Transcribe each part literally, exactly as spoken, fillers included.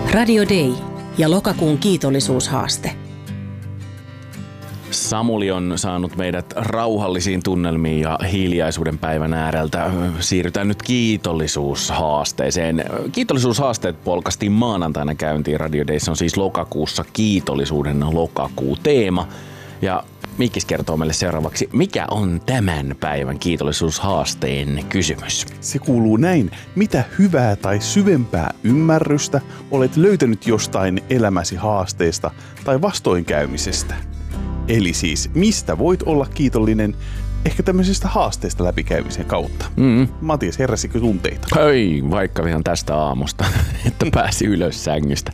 Radio Day ja lokakuun kiitollisuushaaste. Samuli on saanut meidät rauhallisiin tunnelmiin ja hiljaisuuden päivän ääreltä. Siirrytään nyt kiitollisuushaasteeseen. Kiitollisuushaasteet polkastiin maanantaina käyntiin. Radio Dayssä on siis lokakuussa kiitollisuuden lokakuu teema. Ja Mikkis kertoo meille seuraavaksi, mikä on tämän päivän kiitollisuushaasteen kysymys. Se kuuluu näin. Mitä hyvää tai syvempää ymmärrystä olet löytänyt jostain elämäsi haasteesta tai vastoinkäymisestä? Eli siis, mistä voit olla kiitollinen ehkä tämmöisestä haasteesta läpikäymisen kautta? Mm. Matias, heräsikö tunteita? Hei, vaikka ihan tästä aamusta, että pääsi ylös sängystä.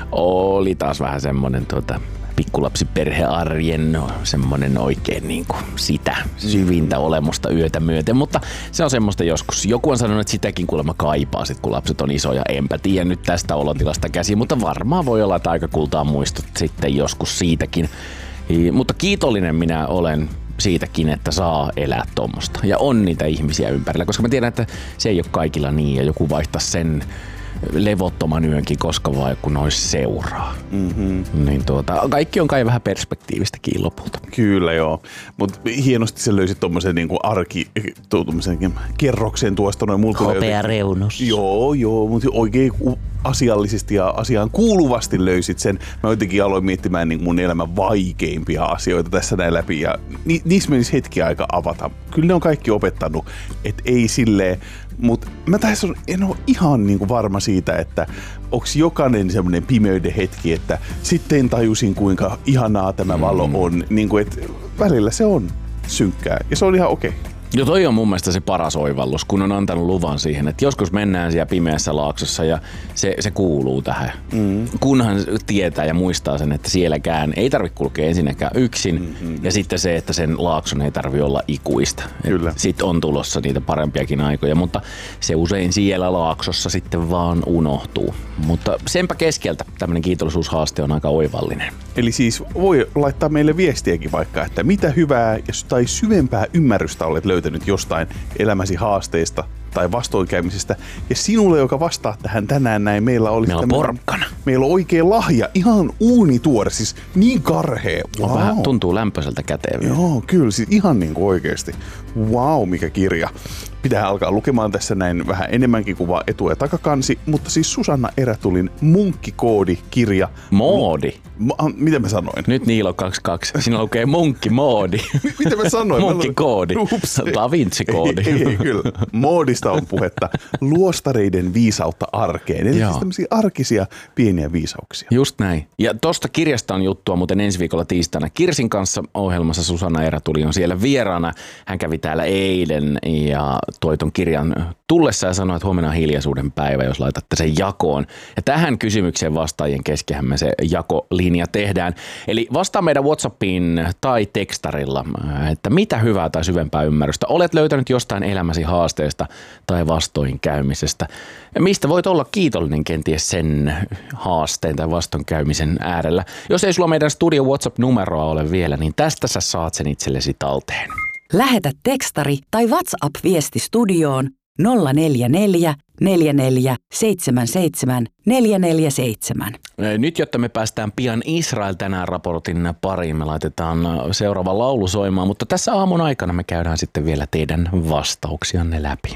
Oli taas vähän semmonen tuota... pikkulapsiperhearjen no, semmoinen oikein niin kuin sitä syvintä olemusta yötä myöten, mutta se on semmoista joskus. Joku on sanonut, että sitäkin kuulemma kaipaa sit, kun lapset on isoja. Enpä tiedä nyt tästä olotilasta käsin, mutta varmaan voi olla, että aika kultaa muistot sitten joskus siitäkin. I, mutta kiitollinen minä olen siitäkin, että saa elää tuommoista ja on niitä ihmisiä ympärillä, koska mä tiedän, että se ei ole kaikilla niin ja joku vaihtaa sen levottoman yönkin, koska vaan kun olisi seuraa. Mm-hmm. Niin tuota, kaikki on kai vähän perspektiivistäkin lopulta. Kyllä joo, mutta hienosti sä löysit tommosen niinku arki, tommosen kerroksen tuosta noin multa. Hopea reunus. Joo, joo, mutta oikein asiallisesti ja asiaan kuuluvasti löysit sen. Mä jotenkin aloin miettimään niin mun elämän vaikeimpia asioita tässä näin läpi ja ni, niissä menisi hetki aika avata. Kyllä ne on kaikki opettanut, että ei silleen, mutta mä tässä en ole ihan niin kuin varma siitä, että onks jokainen semmoinen pimeyden hetki, että sitten tajusin kuinka ihanaa tämä valo on, niin kuin, että välillä se on synkkää ja se on ihan okei. Okay. Joo, toi on mun mielestä se paras oivallus, kun on antanut luvan siihen, että joskus mennään siellä pimeässä laaksossa ja se, se kuuluu tähän. Mm. Kunhan tietää ja muistaa sen, että sielläkään ei tarvitse kulkea ensinnäkään yksin mm-hmm. ja sitten se, että sen laakson ei tarvitse olla ikuista. Sitten on tulossa niitä parempiakin aikoja, mutta se usein siellä laaksossa sitten vaan unohtuu. Mutta senpä keskeltä tämmöinen kiitollisuushaaste on aika oivallinen. Eli siis voi laittaa meille viestiäkin vaikka, että mitä hyvää tai syvempää ymmärrystä olet löytänyt jostain elämäsi haasteista tai vastoinkäymisestä. Ja sinulle, joka vastaa tähän tänään näin, meillä oli meillä on porkkana. Meillä on oikea lahja, ihan uunituore, siis niin karhea. Wow. Vähän tuntuu lämpöiseltä käteen. Joo, kyllä, siis ihan niin kuin oikeasti. Wow, mikä kirja. Pitää alkaa lukemaan tässä näin vähän enemmänkin kuin vaan etu- ja takakansi, mutta siis Susanna Erätulin Munkkikoodi-kirja. Moodi? Ma- mitä mä sanoin? Nyt Niilo kaksikymmentäkaksi. Siinä lukee munkkimoodi. Mitä mä sanoin? Munkkikoodi. Da Vinci-koodi. Ei, ei, kyllä. Moodista on puhetta. Luostareiden viisautta arkeen. Eli siis tämmöisiä arkisia pieniä viisauksia. Just näin. Ja tosta kirjasta on juttua muuten ensi viikolla tiistaina Kirsin kanssa ohjelmassa. Susanna Erätuli on siellä vieraana. Hän kävi täällä eilen ja toi ton kirjan tullessa ja sanoi, että huomenna on hiljaisuuden päivä, jos laitatte sen jakoon. Ja tähän kysymykseen vastaajien keskehän me se jakolinja tehdään. Eli vastaa meidän WhatsAppiin tai tekstarilla, että mitä hyvää tai syvempää ymmärrystä olet löytänyt jostain elämäsi haasteesta tai vastoinkäymisestä. Ja mistä voit olla kiitollinen kenties sen haasteen tai vastoinkäymisen äärellä. Jos ei sulla meidän studio WhatsApp-numeroa ole vielä, niin tästä sä saat sen itsellesi talteen. Lähetä tekstari tai WhatsApp-viesti studioon nolla neljä neljä neljä neljä seitsemän seitsemän neljä neljä seitsemän. Nyt, jotta me päästään pian Israel tänään raportin pariin, me laitetaan seuraava laulu soimaan, mutta tässä aamun aikana me käydään sitten vielä teidän vastauksianne läpi.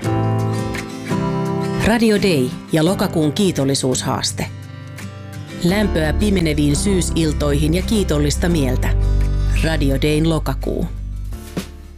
Radio Day ja lokakuun kiitollisuushaaste. Lämpöä pimeneviin syysiltoihin ja kiitollista mieltä. Radio Dayn lokakuu.